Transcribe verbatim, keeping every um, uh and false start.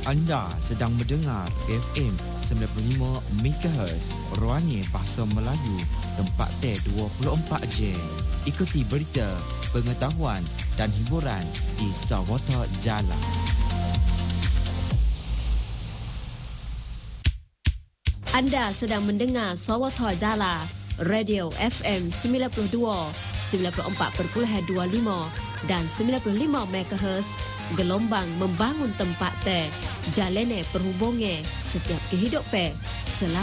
Anda sedang mendengar F M sembilan puluh lima megahertz Ruangnya Bahasa Melayu, tempat teh dua puluh empat jam. Ikuti berita, pengetahuan dan hiburan di Sawata Jala. Anda sedang mendengar Sawata Jala, Radio F M sembilan puluh dua, sembilan puluh empat perpuluhan dua lima dan sembilan puluh lima megahertz, gelombang membangun tempat teh, jalane perhubungan setiap kehidupan. Selamat